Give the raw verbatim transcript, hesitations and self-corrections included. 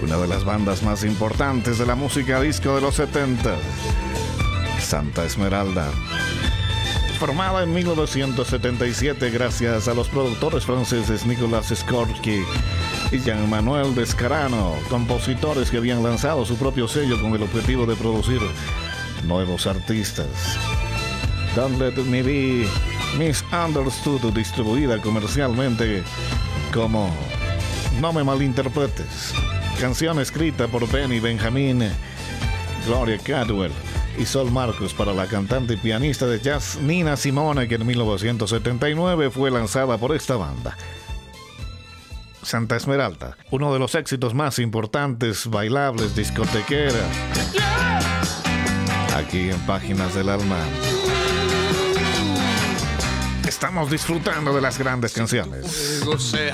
una de las bandas más importantes de la música disco de los setenta, Santa Esmeralda. Formada en mil novecientos setenta y siete gracias a los productores franceses Nicolas Skorsky y Jean-Manuel Descarano, compositores que habían lanzado su propio sello con el objetivo de producir nuevos artistas. Don't Let Me Be Misunderstood, distribuida comercialmente como No Me Malinterpretes, canción escrita por Benny Benjamin, Gloria Cadwell y Sol Marcus para la cantante y pianista de jazz Nina Simone, que en mil novecientos setenta y nueve fue lanzada por esta banda. Santa Esmeralda, uno de los éxitos más importantes, bailables, discotequera, aquí en Páginas del Alma. Estamos disfrutando de las grandes canciones. Fuego se